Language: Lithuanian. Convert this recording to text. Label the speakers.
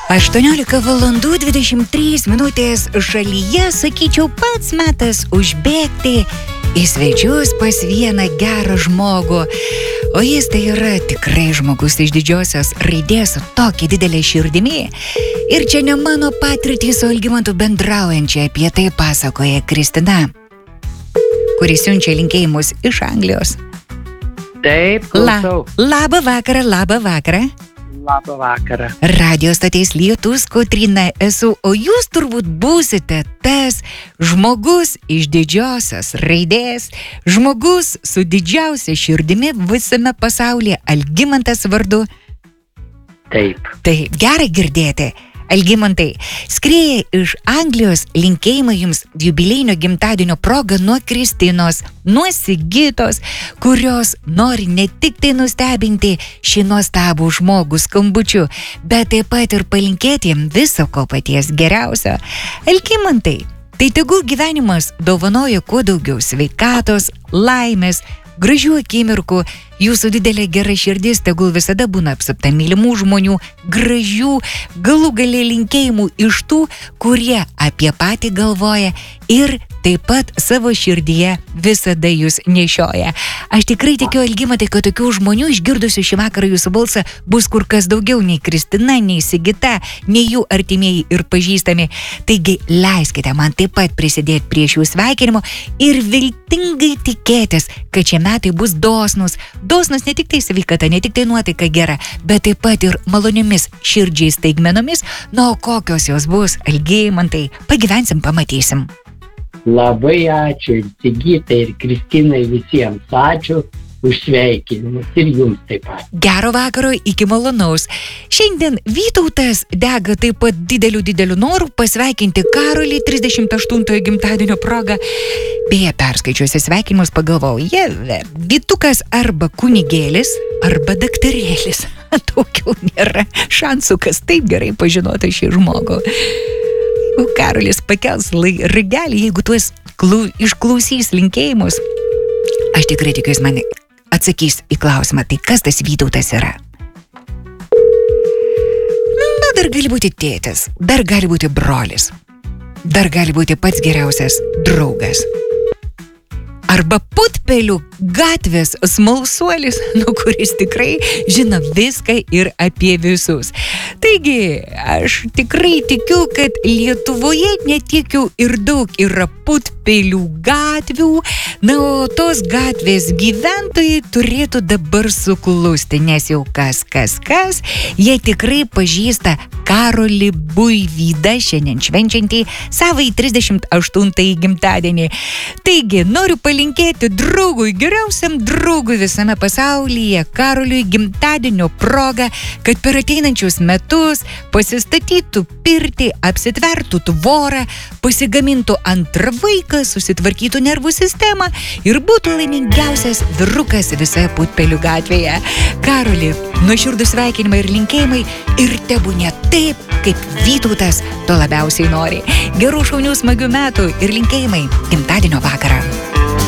Speaker 1: 18 valandų 23 minutės šalyje, sakyčiau, pats metas užbėgti į svečius pas vieną gerą žmogų. O jis tai yra tikrai žmogus iš didžiosios raidės su tokia didelė širdimi. Ir čia ne mano patirtį su Algimantu bendraujančia apie tai pasakoja Kristina, kuris siunčia linkėjimus iš Anglijos.
Speaker 2: Taip, klausau.
Speaker 1: Labą vakarą.
Speaker 2: Labą vakarą.
Speaker 1: Radio stoties Lietus, Kotryna esu, o jūs turbūt būsite tas žmogus iš didžiosios raidės, žmogus su didžiausia širdimi visame pasaulyje, Algimantas vardu.
Speaker 2: Taip.
Speaker 1: Taip, gerai girdėti. Algimantai, skrieja iš Anglijos linkėjimai jums jubiliejinio gimtadienio proga nuo Kristinos, nuo Sigitos, kurios nori ne tik tai nustebinti šį nuostabų žmogų skambučiu, bet taip pat ir palinkėti jam viso ko paties geriausio. Algimantai, tai tegul gyvenimas dovanoja kuo daugiau sveikatos, laimės, gražių akimirkų, jūsų didelė gera širdis tegul visada būna apsupta mylimų žmonių, gražių, galų gale linkėjimų iš tų, kurie apie patį galvoja ir taip pat savo širdyje visada jūs nešioja. Aš tikrai tikiu, Algimantai, kad tokių žmonių išgirdusių šį vakarą jūsų balsą bus kur kas daugiau nei Kristina, nei Sigita, nei jų artimieji ir pažįstami. Taigi leiskite man taip pat prisidėti prie šių sveikinimo ir viltingai tikėtis, kad šie metai bus dosnus ne tik tai sveikata, ne tik tai nuotaika gera, bet taip pat ir maloniomis širdžiai staigmenomis. Na, o kokios jos bus, Algimantai, pagyvensim, pamatysim.
Speaker 2: Labai ačiū ir Sigitai, ir Kristinai, visiems ačiū už sveikinimus ir jums taip pat.
Speaker 1: Gero vakaro, iki malonaus. Šiandien Vytautas dega taip pat dideliu noru pasveikinti Karolį 38-ojo gimtadienio proga. Beje, perskaičiuosi sveikinimus pagalvojau, Vytukas arba kunigėlis, arba daktarėlis. Daugiau nėra šansų, kas taip gerai pažinota šį žmogų. Karolis pakels ragelį, jeigu tuos išklausys linkėjimus. Aš tikrai tikiuosi, man atsakys į klausimą, tai kas tas Vytautas yra? Na, dar gali būti tėtis, dar gali būti brolis, dar gali būti pats geriausias draugas. Arba Putpelių gatvės smalsuolis, kuris tikrai žino viską ir apie visus. Taigi, aš tikrai tikiu, kad Lietuvoje netiek jau ir daug yra Putpelių gatvių, na, o tos gatvės gyventojai turėtų dabar suklusti, nes jau kas, jie tikrai pažįsta Karolį Buivydą, šiandien švenčiantį savąjį 38-ąjį gimtadienį. Taigi, noriu palinkėti draugui, geriausiam draugui visame pasaulyje, Karoliui gimtadienio proga, kad per ateinančius metus pasistatytų pirtį, apsitvertų tvorą, pasigamintų antrą vaiką, susitvarkytų nervų sistemą ir būtų laimingiausias vyrukas visoje Putpelių gatvėje. Karoli, nuoširdūs sveikinimai ir linkėjimai ir tebūnie taip, kaip Vytautas to labiausiai nori. Gerų šaunių smagių metų ir linkėjimai gimtadienio vakarą.